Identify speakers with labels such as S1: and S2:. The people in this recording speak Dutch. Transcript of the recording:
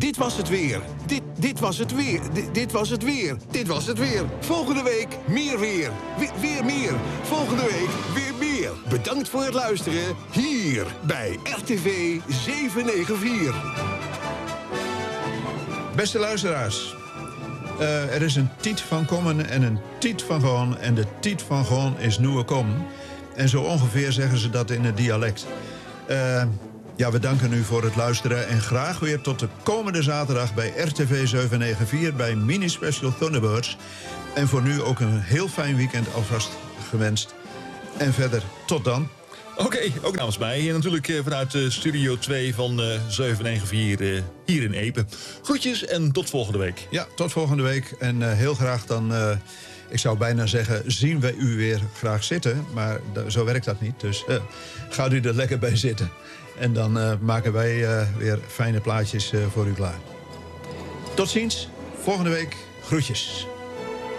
S1: Dit was het weer. Dit was het weer. Dit was het weer. Dit was het weer. Volgende week meer weer. Weer meer. Volgende week weer meer. Bedankt voor het luisteren. Hier bij RTV 794.
S2: Beste luisteraars. Er is een tiet van komen en een tiet van gaan. En de tiet van gaan is nieuwe komen. En zo ongeveer zeggen ze dat in het dialect. Ja, we danken u voor het luisteren. En graag weer tot de komende zaterdag bij RTV 794... bij Mini Special Thunderbirds. En voor nu ook een heel fijn weekend alvast gewenst. En verder, tot dan.
S3: Oké, ook namens mij. Hier natuurlijk vanuit Studio 2 van 794 hier in Epe. Groetjes en tot volgende week.
S2: Ja, tot volgende week. En heel graag dan, ik zou bijna zeggen, zien wij u weer graag zitten. Maar zo werkt dat niet. Dus gaat u er lekker bij zitten. En dan maken wij weer fijne plaatjes voor u klaar. Tot ziens. Volgende week. Groetjes.